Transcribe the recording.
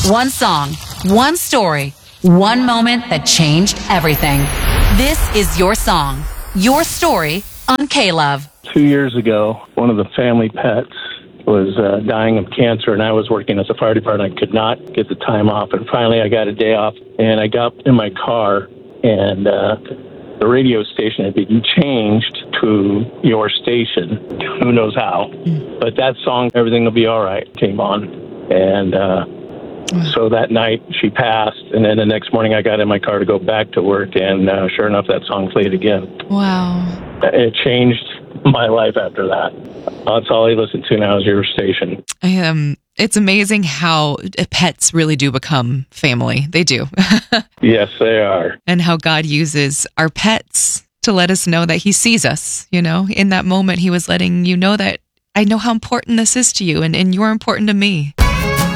One song, one story, one moment that changed everything. This is your song, your story on K-Love. 2 years ago, one of the family pets was dying of cancer, and I was working as a fire department. I could not get the time off, and finally I got a day off, and I got in my car, and the radio station had been changed to your station. Who knows how? But that song, Everything Will Be All Right, came on, and so that night she passed, and then the next morning I got in my car to go back to work, and sure enough, that song played again. Wow. It changed my life after that. That's all I listen to now is your station. It's amazing how pets really do become family. They do. Yes, they are. And how God uses our pets to let us know that he sees us. You know, in that moment, he was letting you know that I know how important this is to you, and you're important to me.